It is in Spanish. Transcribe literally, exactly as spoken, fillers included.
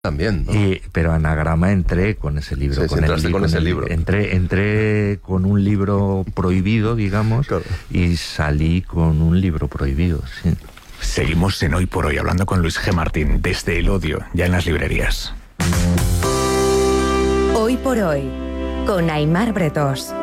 también, ¿no? Y, pero Anagrama entré con ese libro. Sí, con sí, entraste el, con con ese el, libro. Entré, entré con un libro prohibido, digamos, claro. Y salí con un libro prohibido, sí. Seguimos en Hoy por Hoy hablando con Luis G. Martín, desde El Odio, ya en las librerías. Hoy por Hoy, con Aimar Bretós.